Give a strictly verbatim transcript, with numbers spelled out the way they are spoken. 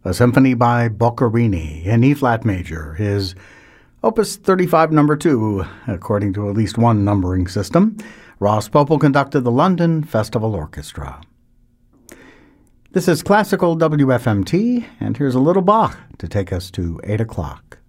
a symphony by Boccherini in E-flat major, his Opus thirty-five number two, according to at least one numbering system. Ross Popel conducted the London Festival Orchestra. This is Classical W F M T, and here's a little Bach to take us to eight o'clock.